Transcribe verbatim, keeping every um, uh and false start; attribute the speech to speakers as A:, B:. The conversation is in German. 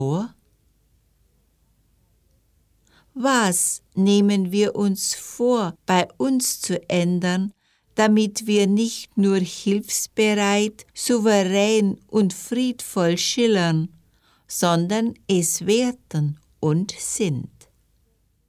A: Was nehmen wir uns vor, bei uns zu ändern, damit wir nicht nur hilfsbereit, souverän und friedvoll schillern, sondern es werden und sind?